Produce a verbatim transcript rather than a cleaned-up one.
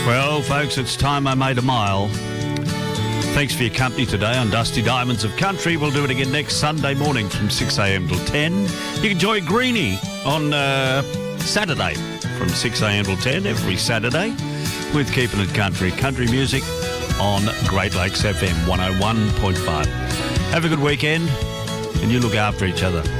Well, folks, it's time I made a mile. Thanks for your company today on Dusty Diamonds of Country. We'll do it again next Sunday morning from six a.m. till ten. You can join Greenie on uh, Saturday from six a.m. till ten every Saturday with Keeping It Country. Country music on Great Lakes F M one oh one point five. Have a good weekend and you look after each other.